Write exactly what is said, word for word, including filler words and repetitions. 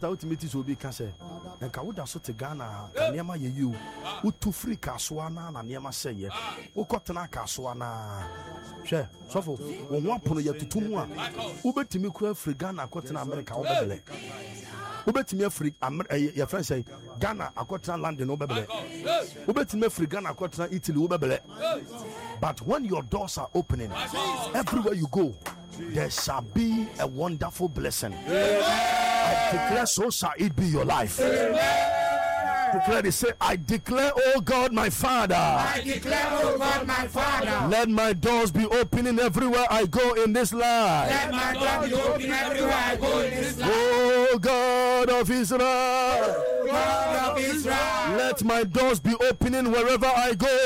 pastor ultimate so be can say enka woda so te Ghana kanema ye you utu free kasoa na na nema say ye ukotena kasoa na hwe sofo wo ho apono ye tutumu a ubetimi kura free Ghana akotena America wo bebele ubetimi free your friend say Ghana akotena London wo bebele ubetimi free Ghana akotena Italy wo bebele. But when your doors are opening everywhere you go, there shall be a wonderful blessing. Amen. I declare, so shall it be your life. Amen. Declare it, say, I declare, oh God, my Father. I declare, oh God, my Father. Let my doors be opening everywhere I go in this life. Let my doors be opening everywhere I go in this life. Oh God of Israel. God of Israel. Let my doors be opening wherever I go.